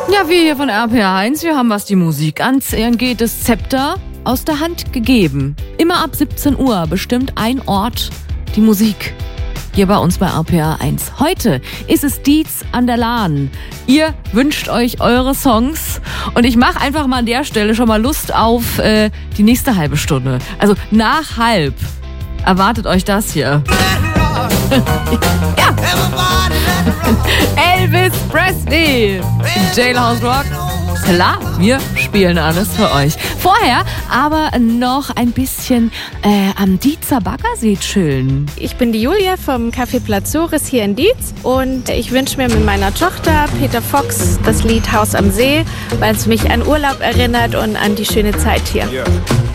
Ja, wir hier von RPR 1, wir haben, was die Musik angeht, das Zepter aus der Hand gegeben. Immer ab 17 Uhr bestimmt ein Ort die Musik. Hier bei uns bei RPR 1. Heute ist es Dietz an der Lahn. Ihr wünscht euch eure Songs und ich mache einfach mal an der Stelle schon mal Lust auf die nächste halbe Stunde. Also nach halb erwartet euch das hier. Ja. Elvis Presley, Jailhouse Rock. Klar, wir spielen alles für euch. Vorher aber noch ein bisschen am Dietzer Baggersee chillen. Ich bin die Julia vom Café Plazoris hier in Dietz und ich wünsche mir mit meiner Tochter Peter Fox das Lied Haus am See, weil es mich an Urlaub erinnert und an die schöne Zeit hier. Yeah.